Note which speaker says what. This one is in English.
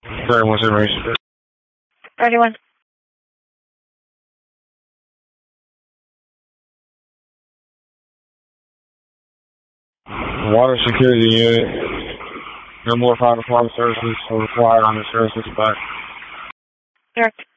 Speaker 1: Very much information.
Speaker 2: 31.
Speaker 1: Water security unit. No more fire department services are required on the sheriff's dispatch.
Speaker 2: Correct.